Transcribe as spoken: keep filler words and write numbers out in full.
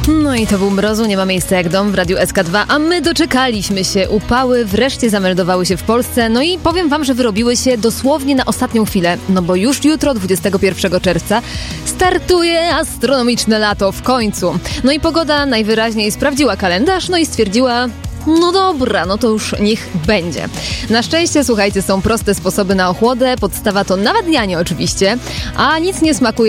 No i to był mrozu, nie ma miejsca jak dom w Radiu S K dwa, a my doczekaliśmy się. Upały wreszcie zameldowały się w Polsce, no i powiem wam, że wyrobiły się dosłownie na ostatnią chwilę, no bo już jutro, dwudziestego pierwszego czerwca, startuje astronomiczne lato w końcu. No i pogoda najwyraźniej sprawdziła kalendarz, no i stwierdziła... No dobra, no to już niech będzie. Na szczęście, słuchajcie, są proste sposoby na ochłodę, podstawa to nawadnianie oczywiście, a nic nie smakuje